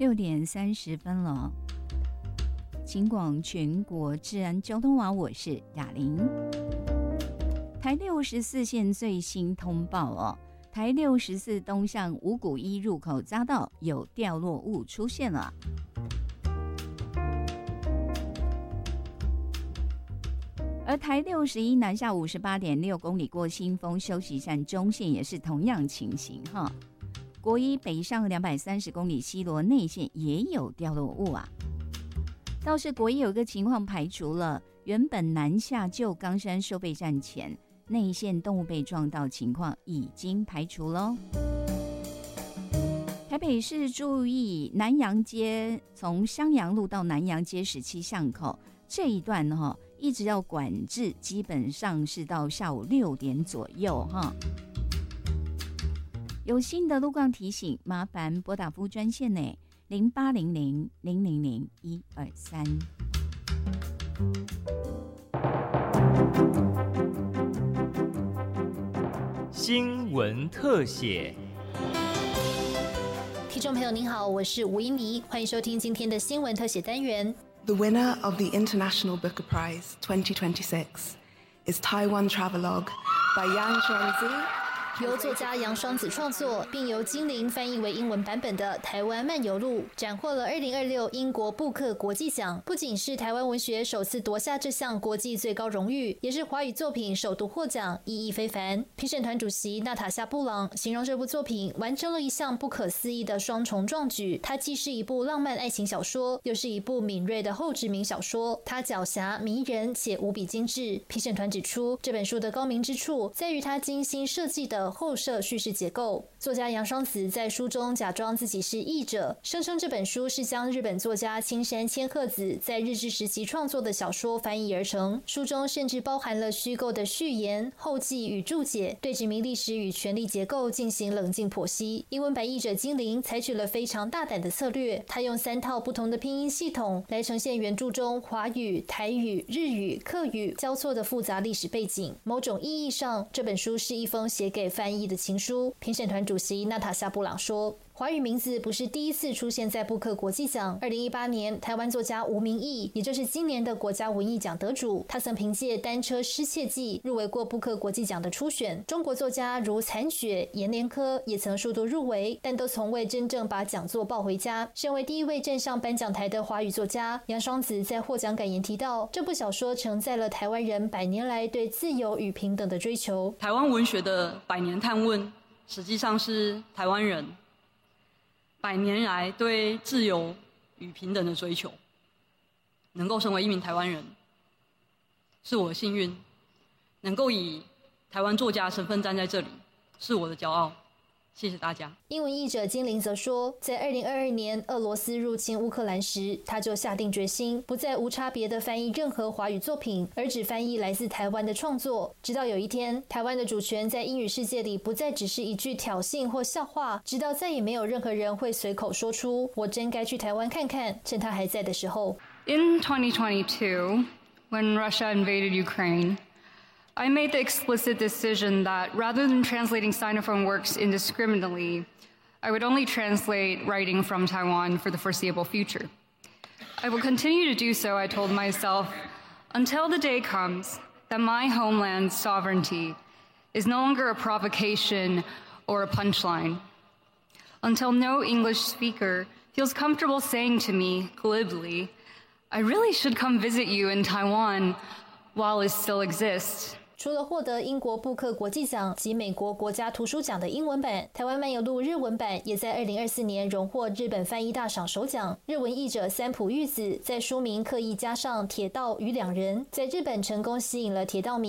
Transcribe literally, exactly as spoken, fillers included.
六点三十分了，警广全国治安交通网，我是雅玲。台六十四线最新通报哦，台六十四东向五股一入口匝道有掉落物出现了。而台六十一南下五十八点六公里过新丰休息站中线也是同样情形哈。国一北上两百三十公里西螺内线也有掉落物啊。倒是国一有一个情况排除了，原本南下旧冈山收费站前内线动物被撞到情况已经排除咯。台北市注意南阳街从襄阳路到南阳街十七巷口这一段哈，一直要管制，基本上是到下午六点左右哈。有新的路况提醒，麻烦拨打服务专线呢，零八零零零零零一二三。 新闻特写。 听众朋友您好，我是吴依妮，欢迎收听今天的新闻特写单元。 The winner of the International Booker Prize twenty twenty-six is Taiwan Travelogue by Yang Shuangzi。 由作家杨双子创作，并由精灵翻译为英文版本的《台湾漫游录》斩获了二零二六英国布克国际奖，不仅是台湾文学首次夺下这项国际最高荣誉，也是华语作品首度获奖，意义非凡。评审团主席娜塔夏布朗形容这部作品完成了一项不可思议的双重壮举，它既是一部浪漫爱情小说，又是一部敏锐的后殖民小说，它狡黠迷人且无比精致。评审团指出，这本书的高明之处在于它精心设计的后设叙事结构。作家杨双子在书中假装自己是译者，声称这本书是将日本作家青山千鹤子在日治时期创作的小说翻译而成。书中甚至包含了虚构的序言、后记与注解，对殖民历史与权力结构进行冷静剖析。英文版译者精灵采取了非常大胆的策略，他用三套不同的拼音系统来呈现原著中华语、台语、日语、客语交错的复杂历史背景。某种意义上，这本书是一封写给翻译的情书。评审团主席娜塔夏布朗说，华语名字不是第一次出现在布克国际奖。二零一八年，台湾作家吴明益，也就是今年的国家文艺奖得主，他曾凭借《单车失窃记》入围过布克国际奖的初选。中国作家如残雪、阎连科也曾数度入围，但都从未真正把讲座抱回家。身为第一位站上颁奖台的华语作家，杨双子在获奖感言提到，这部小说承载了台湾人百年来对自由与平等的追求。 台湾文学的百年探问，实际上是台湾人百年来对自由与平等的追求。能够成为一名台湾人，是我的幸运；能够以台湾作家身份站在这里，是我的骄傲。谢谢大家。 英文译者精灵则说，在二零二二年俄罗斯入侵乌克兰时，他就下定决心不再无差别地翻译任何华语作品，而只翻译来自台湾的创作。直到有一天，台湾的主权在英语世界里不再只是一句挑衅或笑话，直到再也没有任何人会随口说出我真该去台湾看看，趁他还在的时候。 In twenty twenty-two, when Russia invaded Ukraine, I made the explicit decision that rather than translating Sinophone works indiscriminately, I would only translate writing from Taiwan for the foreseeable future. I will continue to do so, I told myself, until the day comes that my homeland's sovereignty is no longer a provocation or a punchline. Until no English speaker feels comfortable saying to me glibly, I really should come visit you in Taiwan while it still exists. 除了获得英国布克国际奖及美国国家图书奖的英文版，台湾漫游录日文版也在二零二四年荣获日本翻译大赏首奖。日文译者三浦裕子在书名刻意加上铁道与两人，在日本成功吸引了铁道迷